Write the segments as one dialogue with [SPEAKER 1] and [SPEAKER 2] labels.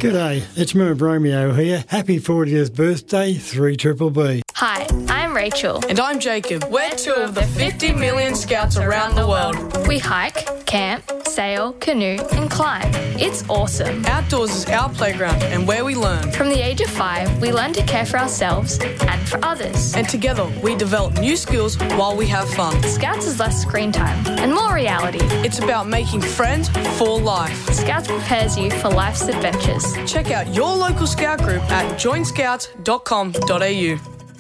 [SPEAKER 1] G'day, it's Merv Romeo here. Happy 40th birthday, 3BBB.
[SPEAKER 2] Hi, I'm Rachel.
[SPEAKER 3] And I'm Jacob. We're two of the 50 million scouts around the world.
[SPEAKER 2] We hike, camp, sail, canoe and climb. It's awesome.
[SPEAKER 3] Outdoors is our playground and where we learn.
[SPEAKER 2] From the age of 5, we learn to care for ourselves and for others.
[SPEAKER 3] And together we develop new skills while we have fun.
[SPEAKER 2] Scouts is less screen time and more reality.
[SPEAKER 3] It's about making friends for life.
[SPEAKER 2] Scouts prepares you for life's adventures.
[SPEAKER 3] Check out your local scout group at joinscouts.com.au.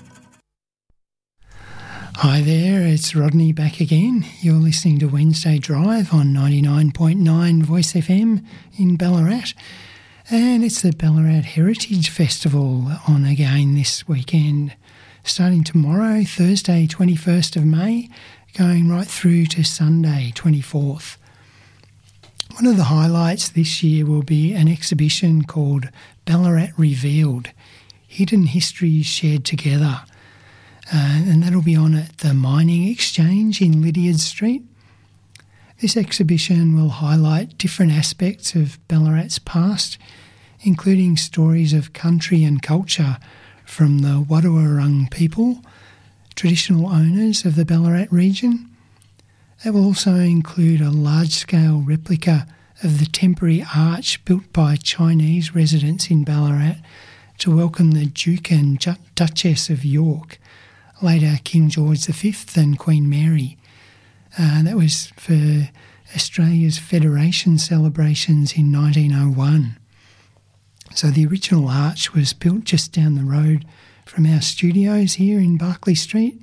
[SPEAKER 4] Hi there, it's Rodney back again. You're listening to Wednesday Drive on 99.9 Voice FM in Ballarat. And it's the Ballarat Heritage Festival on again this weekend. Starting tomorrow, Thursday 21st of May, going right through to Sunday 24th. One of the highlights this year will be an exhibition called Ballarat Revealed, Hidden Histories Shared Together. And that'll be on at the Mining Exchange in Lydiard Street. This exhibition will highlight different aspects of Ballarat's past, including stories of country and culture from the Wadawurrung people, traditional owners of the Ballarat region. It will also include a large-scale replica of the temporary arch built by Chinese residents in Ballarat to welcome the Duke and Duchess of York, later King George V and Queen Mary. That was for Australia's Federation celebrations in 1901. So the original arch was built just down the road from our studios here in Barclay Street,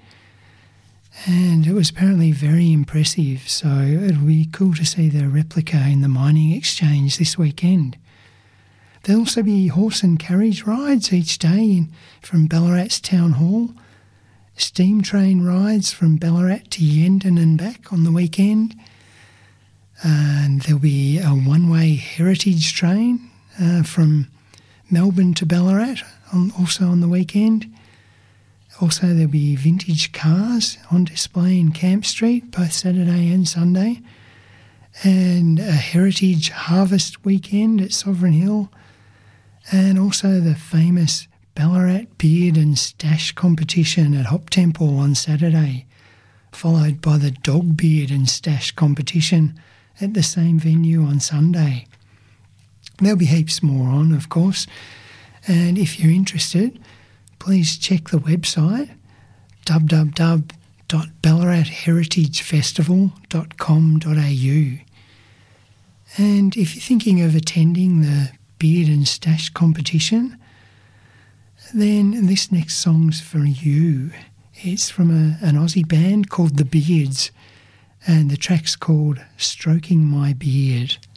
[SPEAKER 4] and it was apparently very impressive, so it'll be cool to see the replica in the Mining Exchange this weekend. There'll also be horse and carriage rides each day from Ballarat's Town Hall, steam train rides from Ballarat to Yendon and back on the weekend, and there'll be a one-way heritage train from Melbourne to Ballarat also on the weekend. Also there'll be vintage cars on display in Camp Street both Saturday and Sunday, and a heritage harvest weekend at Sovereign Hill, and also the famous Ballarat Beard and Stash competition at Hop Temple on Saturday, followed by the Dog Beard and Stash competition at the same venue on Sunday. There'll be heaps more on, of course, and if you're interested, please check the website www.ballaratheritagefestival.com.au. And if you're thinking of attending the Beard and Stash competition, then this next song's for you. It's from an Aussie band called The Beards, and the track's called Stroking My Beard.